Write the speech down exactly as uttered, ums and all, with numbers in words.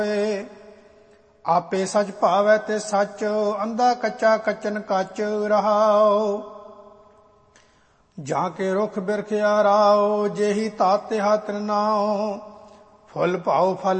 ਆਪੇ ਸਚ ਭਾਵੈ ਤੇ ਸੱਚ, ਅੰਧਾ ਕੱਚਾ ਕੱਚਨ ਕੱਚ ਰਹਾਉ। ਜਾਂ ਕੇ ਰੁਖ ਬਿਰਖ ਆਰਾਉ, ਜਿਹੀ ਤਾਤੇ ਹੱਥ ਨਾਉ। ਫੁੱਲ ਭਾਉ ਫਲ